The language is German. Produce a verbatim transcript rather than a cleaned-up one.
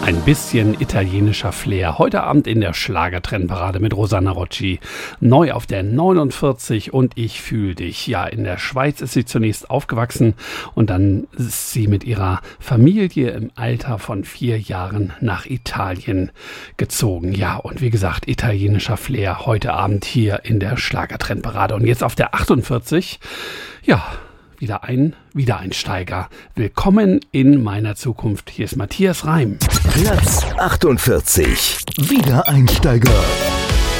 Ein bisschen italienischer Flair. Heute Abend in der Schlagertrendparade mit Rosanna Rocci. Neu auf der neunundvierzig und ich fühl dich. Ja, in der Schweiz ist sie zunächst aufgewachsen und dann ist sie mit ihrer Familie im Alter von vier Jahren nach Italien gezogen. Ja, und wie gesagt, italienischer Flair heute Abend hier in der Schlagertrendparade. Und jetzt auf der achtundvierzig, ja, wieder ein Wiedereinsteiger. Willkommen in meiner Zukunft. Hier ist Matthias Reim. Platz achtundvierzig. Wiedereinsteiger.